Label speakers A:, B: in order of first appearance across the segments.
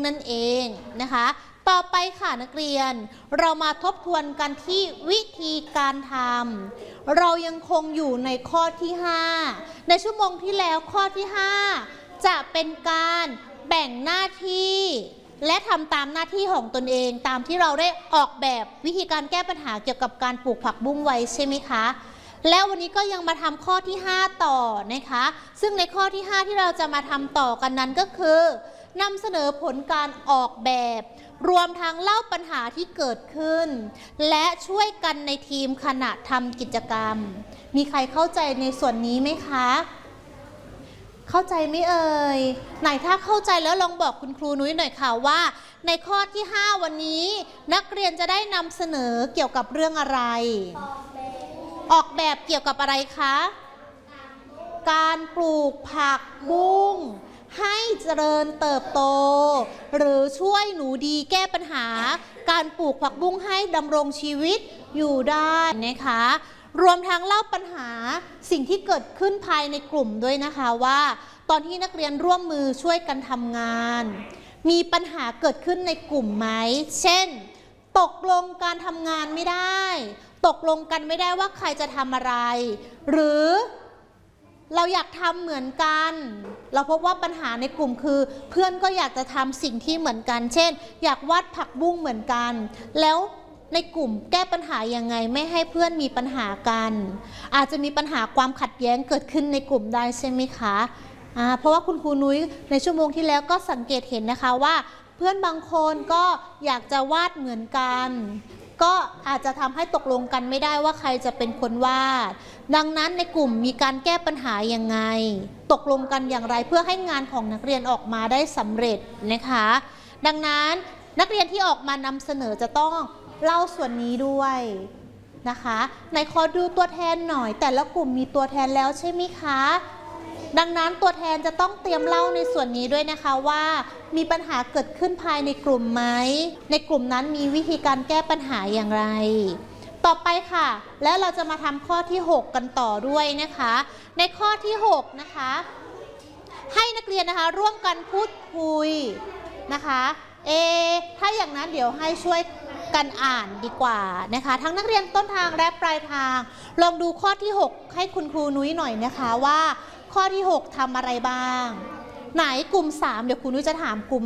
A: นั่นเองนะคะต่อไปค่ะนักเรียนเรามาทบทวนกันที่วิธีการทำเรายังคงอยู่ในข้อที่5ในชั่วโมงที่แล้วข้อที่5จะเป็นการแบ่งหน้าที่และทำตามหน้าที่ของตนเองตามที่เราได้ออกแบบวิธีการแก้ปัญหาเกี่ยวกับการปลูกผักบุ้งไว้ใช่ไหมคะแล้ววันนี้ก็ยังมาทำข้อที่5ต่อนะคะซึ่งในข้อที่5ที่เราจะมาทำต่อกันนั้นก็คือนำเสนอผลการออกแบบรวมทั้งเล่าปัญหาที่เกิดขึ้นและช่วยกันในทีมขณะทำกิจกรรมมีใครเข้าใจในส่วนนี้ไหมคะเข้าใจไหมเอ่ยไหนถ้าเข้าใจแล้วลองบอกคุณครูนุ้ยหน่อยค่ะว่าในข้อที่5วันนี้นักเรียนจะได้นำเสนอเกี่ยวกับเรื่องอะไรออกแบบเกี่ยวกับอะไรคะการปลูกผักบุ้งให้เจริญเติบโตหรือช่วยหนูดีแก้ปัญหาการปลูกผักบุ้งให้ดำรงชีวิตอยู่ได้นะคะรวมทั้งเล่าปัญหาสิ่งที่เกิดขึ้นภายในกลุ่มด้วยนะคะว่าตอนที่นักเรียนร่วมมือช่วยกันทำงานมีปัญหาเกิดขึ้นในกลุ่มไหมเช่นตกลงการทำงานไม่ได้ตกลงกันไม่ได้ว่าใครจะทำอะไรหรือเราอยากทำเหมือนกันเราพบว่าปัญหาในกลุ่มคือเพื่อนก็อยากจะทำสิ่งที่เหมือนกันเช่นอยากวาดผักบุ้งเหมือนกันแล้วในกลุ่มแก้ปัญหายังไงไม่ให้เพื่อนมีปัญหากันอาจจะมีปัญหาความขัดแย้งเกิดขึ้นในกลุ่มได้ใช่ไหมคะเพราะว่าคุณครูนุ้ยในชั่วโมงที่แล้วก็สังเกตเห็นนะคะว่าเพื่อนบางคนก็อยากจะวาดเหมือนกันก็อาจจะทำให้ตกลงกันไม่ได้ว่าใครจะเป็นคนวาดดังนั้นในกลุ่มมีการแก้ปัญหายังไงตกลงกันอย่างไรเพื่อให้งานของนักเรียนออกมาได้สำเร็จนะคะดังนั้นนักเรียนที่ออกมานำเสนอจะต้องเล่าส่วนนี้ด้วยนะคะในขอดูตัวแทนหน่อยแต่ละกลุ่มมีตัวแทนแล้วใช่ไหมคะดังนั้นตัวแทนจะต้องเตรียมเล่าในส่วนนี้ด้วยนะคะว่ามีปัญหาเกิดขึ้นภายในกลุ่มไหมในกลุ่มนั้นมีวิธีการแก้ปัญหาอย่างไรต่อไปค่ะและเราจะมาทำข้อที่6กันต่อด้วยนะคะในข้อที่6นะคะให้นักเรียนนะคะร่วมกันพูดคุยนะคะถ้าอย่างนั้นเดี๋ยวให้ช่วยกันอ่านดีกว่านะคะทั้งนักเรียนต้นทางและปลายทางลองดูข้อที่6ให้คุณครูนุ้ยหน่อยนะคะว่าข้อที่6ทำอะไรบ้างไหนกลุ่ม3เดี๋ยวครูนุ้ยจะถามกลุ่ม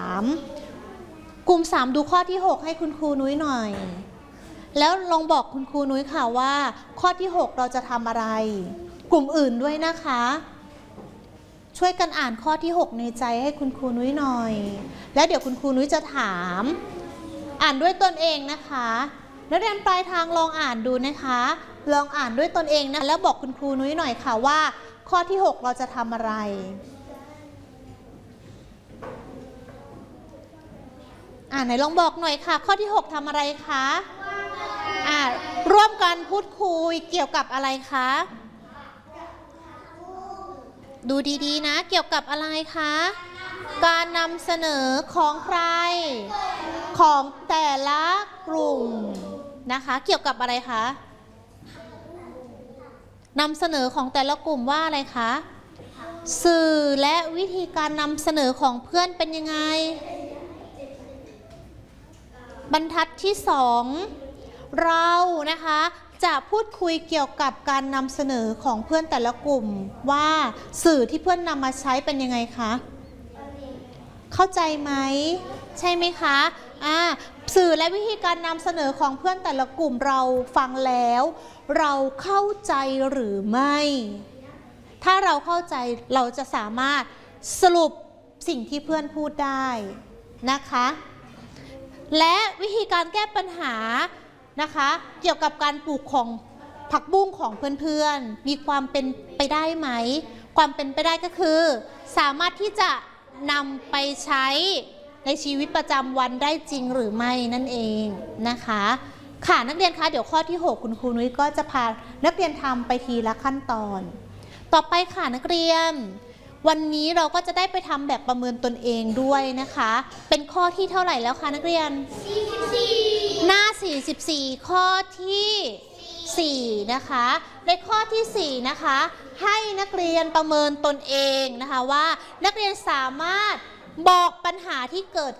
A: 3ดูข้อที่6ให้คุณครูนุ้ยหน่อยแล้วลองบอกคุณครูนุ้ยค่ะว่าข้อที่6เราจะทำอะไรกลุ่มอื่นด้วยนะคะช่วยกันอ่านข้อที่6ในใจให้คุณครูนุ้ยหน่อยแล้วเดี๋ยวคุณครูนุ้ยจะถามอ่านด้วยตนเองนะคะนักเรียนปลายทางลองอ่านดูนะคะลองอ่านด้วยตนเองนะแล้วบอกคุณครูนุ้ยหน่อยค่ะว่าข้อที่6เราจะทำอะไรไหนลองบอกหน่อยค่ะข้อที่6ทำอะไรคะร่วมกันพูดคุยเกี่ยวกับอะไรคะดูดีๆนะเกี่ยวกับอะไรคะการนำเสนอของใครของแต่ละกลุ่มนะคะเกี่ยวกับอะไรคะนำเสนอของแต่ละกลุ่มว่าอะไรคะสื่อและวิธีการนำเสนอของเพื่อนเป็นยังไงบรรทัดที่2เรานะคะจะพูดคุยเกี่ยวกับการนำเสนอของเพื่อนแต่ละกลุ่มว่าสื่อที่เพื่อนนำมาใช้เป็นยังไงคะเข้าใจไหมใช่ไหมคะสื่อและวิธีการนำเสนอของเพื่อนแต่ละกลุ่มเราฟังแล้วเราเข้าใจหรือไม่ถ้าเราเข้าใจเราจะสามารถสรุปสิ่งที่เพื่อนพูดได้นะคะและวิธีการแก้ปัญหานะคะเกี่ยวกับการปลูกของผักบุ้งของเพื่อนๆมีความเป็นไปได้ไหมความเป็นไปได้ก็คือสามารถที่จะนำไปใช้ในชีวิตประจำวันได้จริงหรือไม่นั่นเองนะคะค่ะนักเรียนคะเดี๋ยวข้อที่6คุณครูนุ้ยก็จะพานักเรียนทำไปทีละขั้นตอนต่อไปค่ะนักเรียนวันนี้เราก็จะได้ไปทำแบบประเมินตนเองด้วยนะคะเป็นข้อที่เท่าไหร่แล้วคะนักเรียน44หน้า44ข้อที่4นะคะในข้อที่4นะคะให้นักเรียนประเมินตนเองนะคะว่านักเรียนสามารถบอกปัญหาที่เกิด